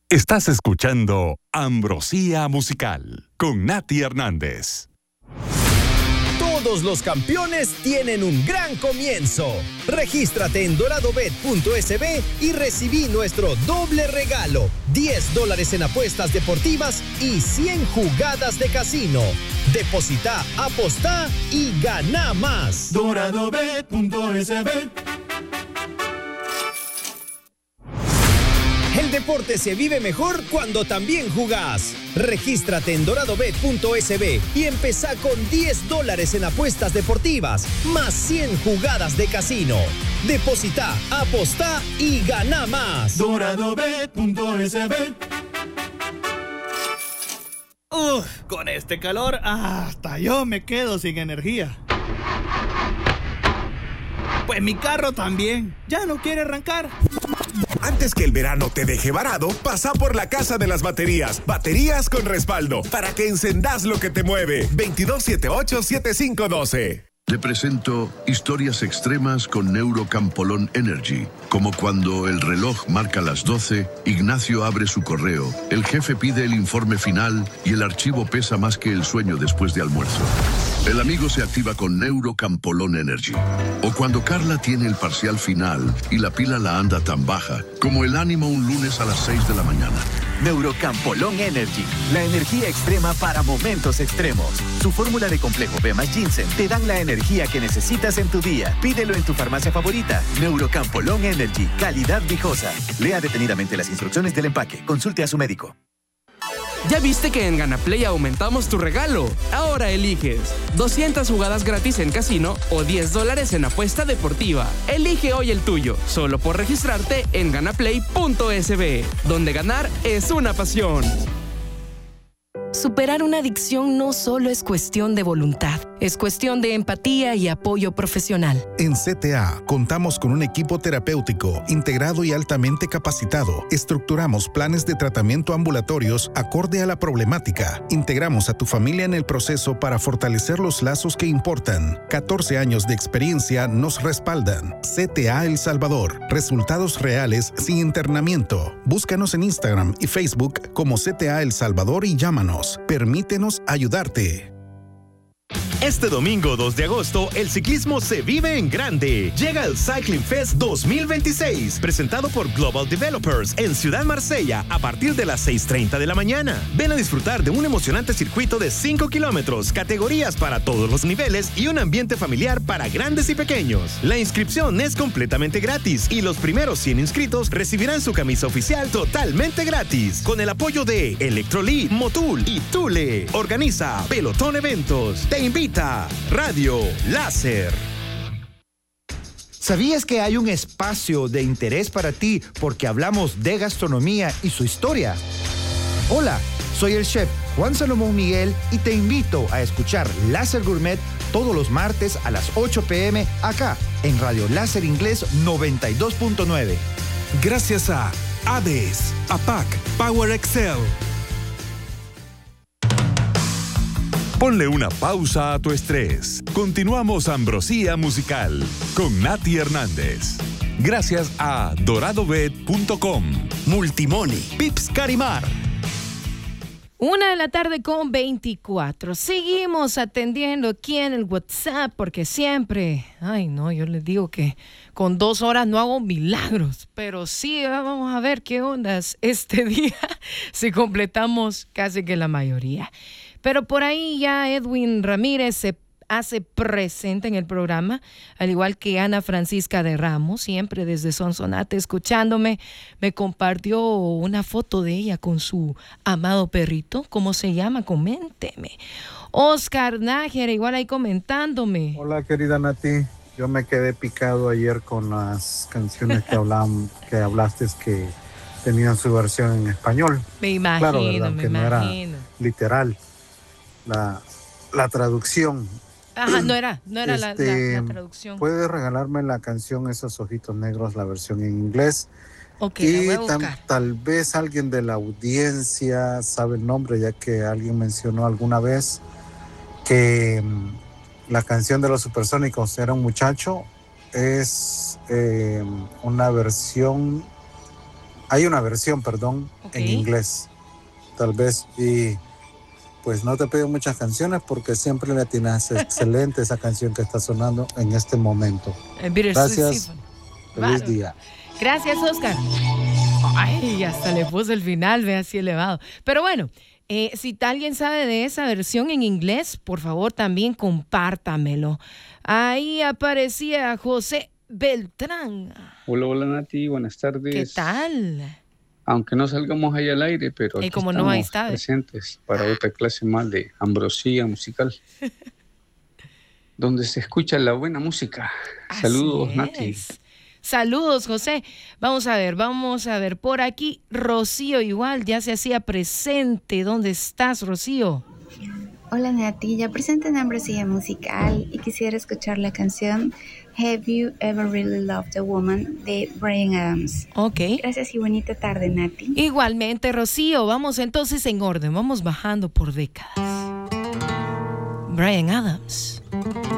Estás escuchando Ambrosía Musical con Nati Hernández. Todos los campeones tienen un gran comienzo. Regístrate en doradobet.sb y recibí nuestro doble regalo: $10 en apuestas deportivas y 100 jugadas de casino. Deposita, apostá y gana más. doradobet.sb. El deporte se vive mejor cuando también jugás. Regístrate en doradobet.sb y empezá con $10 en apuestas deportivas, más 100 jugadas de casino. Deposita, apostá y gana más. doradobet.sb. Con este calor, hasta yo me quedo sin energía. Pues mi carro también, ya no quiere arrancar. Antes que el verano te deje varado, pasa por la Casa de las Baterías. Baterías con respaldo, para que encendás lo que te mueve. 2278-7512. Le presento historias extremas con Neurocampolón Energy. Como cuando el reloj marca las 12, Ignacio abre su correo, el jefe pide el informe final y el archivo pesa más que el sueño después de almuerzo. El amigo se activa con Neurocampolón Energy. O cuando Carla tiene el parcial final y la pila la anda tan baja como el ánimo un lunes a las 6 de la mañana. Neurocampolón Energy, la energía extrema para momentos extremos. Su fórmula de complejo B más ginseng te dan la energía que necesitas en tu día. Pídelo en tu farmacia favorita. Neurocampolón Energy, calidad viejosa. Lea detenidamente las instrucciones del empaque. Consulte a su médico. ¿Ya viste que en Ganaplay aumentamos tu regalo? Ahora eliges 200 jugadas gratis en casino o $10 en apuesta deportiva. Elige hoy el tuyo, solo por registrarte en ganaplay.sb, donde ganar es una pasión. Superar una adicción no solo es cuestión de voluntad, es cuestión de empatía y apoyo profesional. En CTA contamos con un equipo terapéutico integrado y altamente capacitado. Estructuramos planes de tratamiento ambulatorios acorde a la problemática. Integramos a tu familia en el proceso para fortalecer los lazos que importan. 14 años de experiencia nos respaldan. CTA El Salvador. Resultados reales sin internamiento. Búscanos en Instagram y Facebook como CTA El Salvador y llámanos. Permítenos ayudarte. Este domingo 2 de agosto, el ciclismo se vive en grande. Llega el Cycling Fest 2026, presentado por Global Developers en Ciudad Marsella a partir de las 6:30 de la mañana. Ven a disfrutar de un emocionante circuito de 5 kilómetros, categorías para todos los niveles y un ambiente familiar para grandes y pequeños. La inscripción es completamente gratis y los primeros 100 inscritos recibirán su camisa oficial totalmente gratis. Con el apoyo de Electrolit, Motul y Thule. Organiza Pelotón Eventos. Te invita Radio Láser. ¿Sabías que hay un espacio de interés para ti porque hablamos de gastronomía y su historia? Hola, soy el chef Juan Salomón Miguel y te invito a escuchar Láser Gourmet todos los martes a las 8 p.m. acá en Radio Láser Inglés 92.9. Gracias a ADES, APAC, Power Excel. Ponle una pausa a tu estrés. Continuamos Ambrosía Musical con Nati Hernández. Gracias a doradobet.com, Multimoney, Pips Carimar. 1:24 PM. Seguimos atendiendo aquí en el WhatsApp porque siempre, yo les digo que con 2 horas no hago milagros, pero sí, vamos a ver qué ondas este día si completamos casi que la mayoría. Pero por ahí ya Edwin Ramírez se hace presente en el programa, al igual que Ana Francisca de Ramos, siempre desde Sonsonate escuchándome. Me compartió una foto de ella con su amado perrito. ¿Cómo se llama? Coménteme. Oscar Nájera, igual ahí comentándome. Hola, querida Nati. Yo me quedé picado ayer con las canciones que hablaste que tenían su versión en español. Me imagino, claro, ¿verdad? me que imagino. No era literal la traducción. Ajá, no era la traducción. Puedes regalarme la canción Esos Ojitos Negros, la versión en inglés. Ok, y la voy a buscar. Tal vez alguien de la audiencia sabe el nombre, ya que alguien mencionó alguna vez que la canción de los Supersónicos era un muchacho. Es una versión Hay una versión, en inglés, tal vez, y pues no te pido muchas canciones porque siempre le atinas excelente esa canción que está sonando en este momento. Gracias, feliz día. Gracias, Oscar. Ay, hasta le puse el final, ve así elevado. Pero bueno, si alguien sabe de esa versión en inglés, por favor también compártamelo. Ahí aparecía José Beltrán. Hola Nati, buenas tardes. ¿Qué tal? Aunque no salgamos ahí al aire, pero aquí como estamos no, ahí está, presentes para otra clase más de ambrosía musical, donde se escucha la buena música. Saludos, Nati. Saludos, José. Vamos a ver, por aquí Rocío igual ya se hacía presente. ¿Dónde estás, Rocío? Hola, Nati, ya presente en Ambrosía Musical y quisiera escuchar la canción Have You Ever Really Loved a Woman de Bryan Adams. Ok. Gracias y bonita tarde, Nati. Igualmente, Rocío. Vamos entonces en orden, vamos bajando por décadas. Bryan Adams.